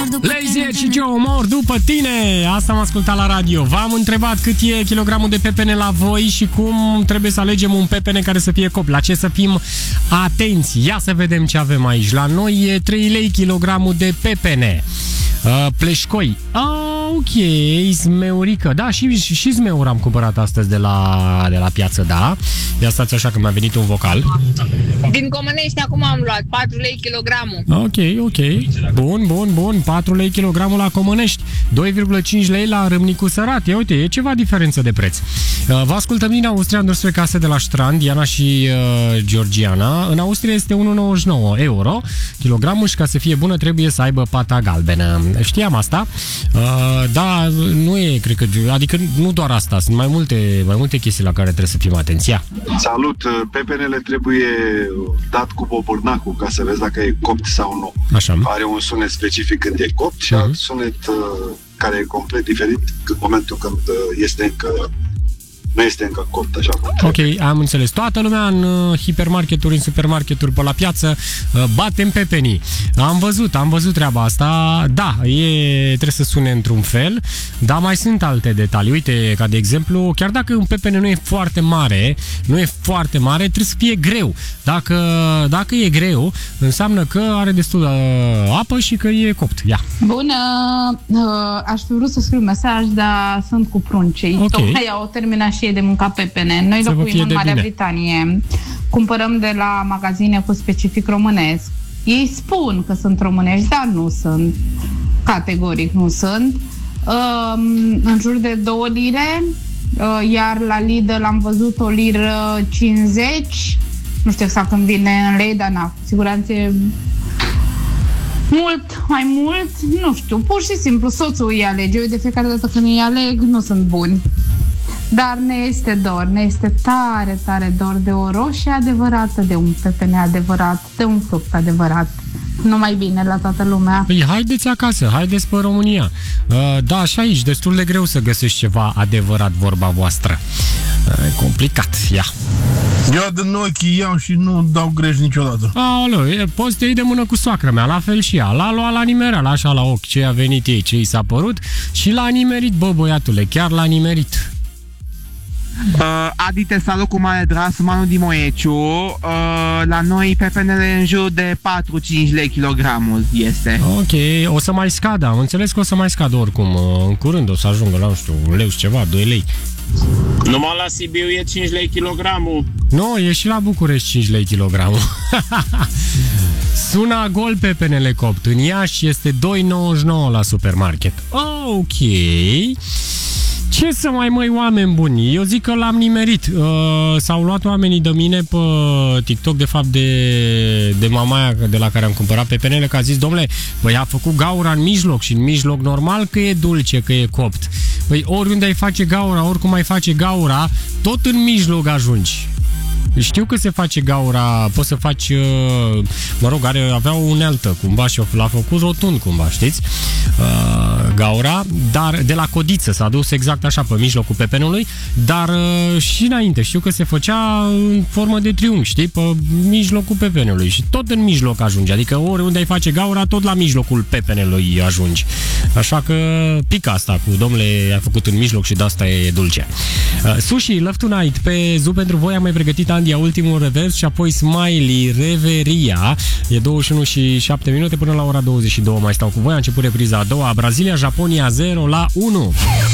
Lazier și Joe, mor după tine. Asta am ascultat la radio. V-am întrebat cât e kilogramul de pepene la voi și cum trebuie să alegem un pepene care să fie copt. La ce să fim atenți. Ia să vedem ce avem aici. La noi e 3 lei kilogramul de pepene. Pleșcoi. Ok, zmeurică. Da, și zmeur am cumpărat astăzi de la piață, da. Ia stați așa că mi-a venit un vocal. Din Comănești acum am luat 4 lei kilogramul. Ok. Bun. 4 lei kilogramul la Comănești, 2,5 lei la Râmnicu Sărat. Ia uite, e ceva diferență de preț. Vă ascultăm din Austria, înspre case de la Strand, Diana și Georgiana. În Austria este 1,99 euro kilogramul și ca să fie bună trebuie să aibă pata galbenă. Știam asta. Da, nu e, cred că, adică nu doar asta, sunt mai multe chestii la care trebuie să fim atenți. Salut, pepenele trebuie dat cu bobârnacul ca să vezi dacă e copt sau nu. Așa. Are un sunet specific când e copt și alt sunet care e complet diferit în momentul când nu este încă copt așa. Ok, am înțeles. Toată lumea în hipermarketuri, în supermarketuri, pe la piață, batem pepenii. Am văzut treaba asta. Da, trebuie să sune într-un fel, dar mai sunt alte detalii. Uite, ca de exemplu, chiar dacă un pepene nu e foarte mare, trebuie să fie greu. Dacă e greu, înseamnă că are destul de apă și că e copt. Ia. Bună! Aș fi vrut să scriu mesaj, dar sunt cu pruncii. Okay. Tocmai au terminat și ei de mâncat pepene. Noi locuim în Marea Britanie. Cumpărăm de la magazine cu specific românesc. Ei spun că sunt românești, dar nu sunt. Categoric nu sunt. În jur de 2 lire, iar la Lidl am văzut 1,50 liră. Nu știu exact când vine în lei, dar cu siguranță mai mult, nu știu, pur și simplu soțul îi alege. Eu de fiecare dată când îi aleg nu sunt buni. Dar ne este tare, tare dor de o roșie adevărată, de un pepene adevărat, de un fruct adevărat. Numai bine la toată lumea. Păi haideți acasă, haideți pe România. Da, și aici, destul de greu să găsești ceva adevărat, vorba voastră. E complicat, ia. Eu din ochii iau și nu dau greș niciodată. Aoleu, poți să te iei de mână cu soacră mea, la fel și ea. L-a luat la nimereală, așa la ochi, ce a venit ei, ce i s-a părut și l-a nimerit, bă, băiatule, chiar l-a nimerit. Adi, te salut cu mare drag, sunt Manu Dimoieciu. La noi pepenele în jur de 4-5 lei kilogramul este. Ok, o să mai scadă, am înțeles că o să mai scadă oricum. În curând o să ajungă la, nu știu, 1 leu și ceva, 2 lei. Numai la Sibiu e 5 lei kilogramul. Nu, e și la București 5 lei kilogramul. Suna gol pepenele copt. În Iași este 2,99 la supermarket. Ok. Ce să mai oameni buni? Eu zic că l-am nimerit. S-au luat oamenii de mine pe TikTok, de fapt de mamaia de la care am cumpărat pepenele, că a zis, domnule, băi, a făcut gaura în mijloc și în mijloc normal că e dulce, că e copt. Păi oriunde ai face gaura, oricum ai face gaura, tot în mijloc ajungi. Știu că se face gaura, poți să faci, avea o unealtă cumva și l-a făcut rotund cumva, știți? Gaura, dar de la codiță s-a dus exact așa pe mijlocul pepenului, dar și înainte știu că se făcea în formă de triunghi, știi? Pe mijlocul pepenului și tot în mijloc ajungi, adică oriunde ai face gaura, tot la mijlocul pepenelui ajungi. Așa că pică asta cu, domnule, ai făcut în mijloc și de asta e dulce. Sushi, Love Tonight, pe Zu pentru voi am mai pregătit Andia ultimul revers și apoi Smiley Reveria. E 21 și 7 minute până la ora 22 mai stau cu voi. A început repriza a doua, Brazilia-Japonia 0-1.